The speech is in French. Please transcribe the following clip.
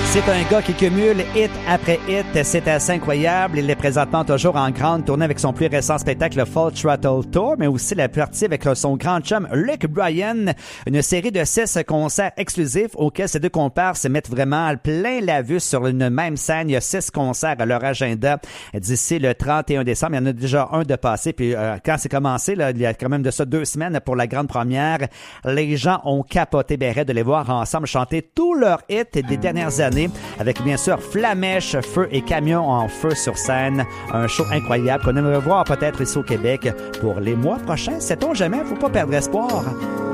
C'est un gars qui cumule hit après hit. C'est assez incroyable. Il est présentement toujours en grande tournée avec son plus récent spectacle, le Full Throttle Tour, mais aussi la partie avec son grand chum Luke Bryan. Une série de 6 concerts exclusifs auxquels ces deux comparses mettent vraiment plein la vue sur une même scène. Il y a 6 concerts à leur agenda d'ici le 31 décembre. Il y en a déjà un de passé. Puis quand c'est commencé, là, il y a quand même de ça 2 semaines pour la grande première, les gens ont capoté béret de les voir ensemble chanter tous leurs hits des dernières années, avec bien sûr Flamèche, Feu et Camion en feu sur scène. Un show incroyable qu'on aimerait voir peut-être ici au Québec pour les mois prochains. Sait-on jamais? Faut pas perdre espoir.